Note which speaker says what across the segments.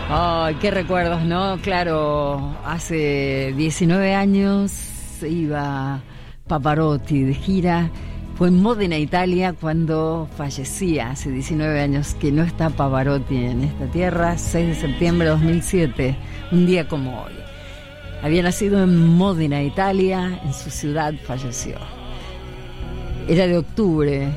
Speaker 1: Ay, qué recuerdos, ¿no? Claro, hace 19 años iba Pavarotti de gira. Fue en Módena, Italia, cuando fallecía, hace 19 años que no está Pavarotti en esta tierra, 6 de septiembre de 2007, un día como hoy. Había nacido en Módena, Italia, en su ciudad falleció. Era de octubre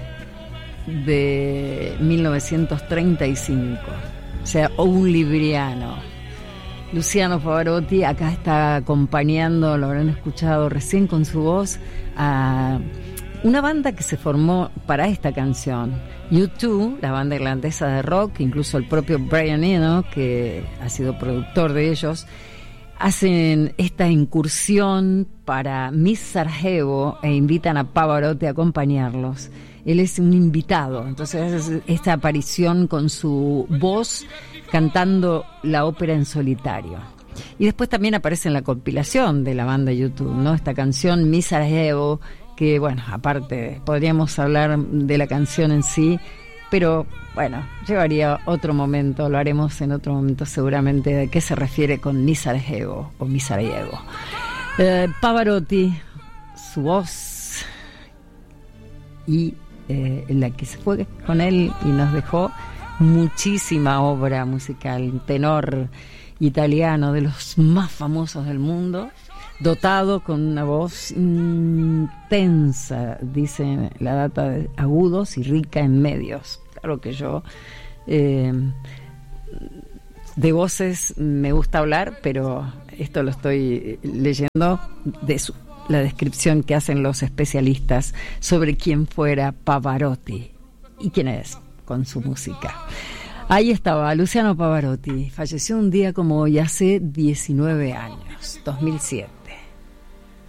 Speaker 1: de 1935, o sea, un libriano. Luciano Pavarotti acá está acompañando, lo habrán escuchado recién con su voz, a una banda que se formó para esta canción, U2, la banda irlandesa de rock, incluso el propio Brian Eno, que ha sido productor de ellos, hacen esta incursión para Miss Sarajevo e invitan a Pavarotti a acompañarlos. Él es un invitado, entonces hace esta aparición con su voz cantando la ópera en solitario. Y después también aparece en la compilación de la banda U2, ¿no? Esta canción Miss Sarajevo, que bueno, aparte podríamos hablar de la canción en sí, pero bueno, llevaría otro momento, lo haremos en otro momento seguramente, de qué se refiere con Miss Sarajevo o Miss Sarajevo. Pavarotti, su voz y la que se fue con él y nos dejó muchísima obra musical, tenor italiano de los más famosos del mundo, dotado con una voz intensa, dice la data, de agudos y rica en medios. Claro que yo de voces me gusta hablar, pero esto lo estoy leyendo de la descripción que hacen los especialistas sobre quién fuera Pavarotti y quién es con su música. Ahí estaba Luciano Pavarotti, falleció un día como hoy hace 19 años, 2007.